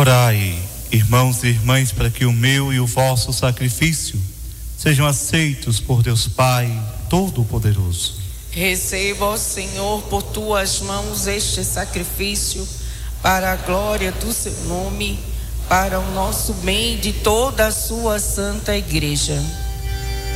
Orai, irmãos e irmãs, para que o meu e o vosso sacrifício sejam aceitos por Deus Pai Todo-Poderoso. Receba, ó Senhor, por tuas mãos este sacrifício, para a glória do seu nome, para o nosso bem e de toda a sua santa igreja.